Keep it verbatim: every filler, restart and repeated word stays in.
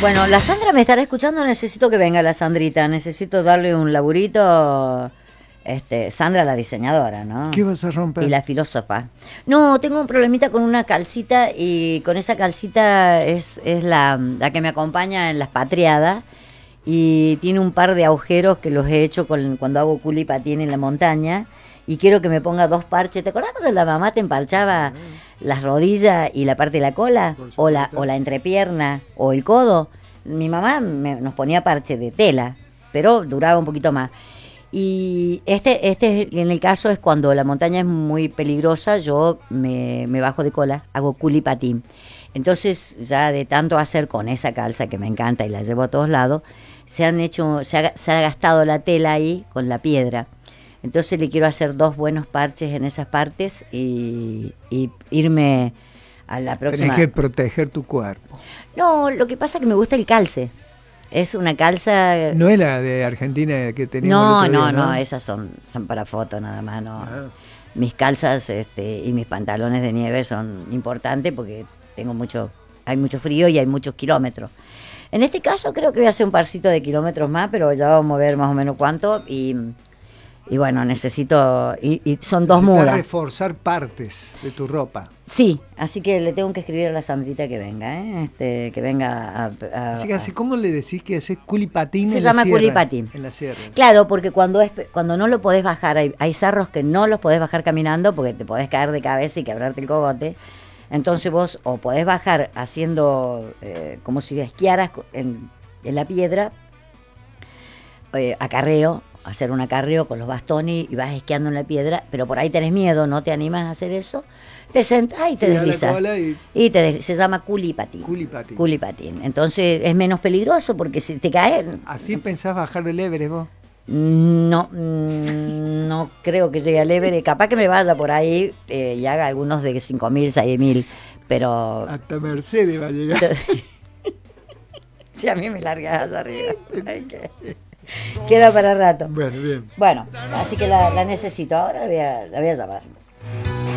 Bueno, la Sandra me estará escuchando, necesito que venga la Sandrita, necesito darle un laburito. Este, Sandra, la diseñadora, ¿no? ¿Qué vas a romper? Y la filósofa. No, tengo un problemita con una calcita y con esa calcita es, es la, la que me acompaña en las patriadas y tiene un par de agujeros que los he hecho con, cuando hago culi patín en la montaña y quiero que me ponga dos parches. ¿Te acordás cuando la mamá te emparchaba las rodillas y la parte de la cola? O la, o la entrepierna o el codo. Mi mamá me, nos ponía parche de tela, pero duraba un poquito más. Y este, este en el caso es cuando la montaña es muy peligrosa, yo me, me bajo de cola, hago culi patín. Entonces ya de tanto hacer con esa calza que me encanta y la llevo a todos lados, se han hecho, se ha, se ha gastado la tela ahí con la piedra. Entonces le quiero hacer dos buenos parches en esas partes y, y irme a la próxima. Tenés que proteger tu cuerpo. No, lo que pasa es que me gusta el calce. Es una calza. No es la de Argentina que teníamos No, el otro día, no, ¿no? no, esas son, son para foto nada más, no. Ah. Mis calzas este, y mis pantalones de nieve son importantes porque tengo mucho, hay mucho frío y hay muchos kilómetros. En este caso creo que voy a hacer un parcito de kilómetros más, pero ya vamos a ver más o menos cuánto y, y bueno, necesito, y, y son dos Necesitas mudas. reforzar partes de tu ropa. Sí, así que le tengo que escribir a la Sandrita que venga, ¿eh? este, que venga a... a- Así que, a- así, ¿cómo le decís que haces culipatín Se en llama la sierra? culipatín. En la sierra. Claro, porque cuando es cuando no lo podés bajar, hay, hay cerros que no los podés bajar caminando porque te podés caer de cabeza y quebrarte el cogote. Entonces vos o podés bajar haciendo eh, como si esquiaras en, en la piedra, eh, acarreo, hacer un acarreo con los bastones y vas esquiando en la piedra, pero por ahí tenés miedo, no te animas a hacer eso, te sentás y te Tirás la deslizás. cola y- Y te des- se llama culipatín. Culipatín. Culipatín. Entonces es menos peligroso porque si te caes... ¿Así pensás bajar del Everest vos? No, mm, no creo que llegue al Everest. Capaz que me vaya por ahí eh, y haga algunos de cinco mil, seis mil, pero Hasta Mercedes va a llegar. si a mí me largas hacia arriba. Ay, que- Queda para rato. Bueno, bien. Bueno, así que la, la necesito. Ahora la voy a, la voy a llamar.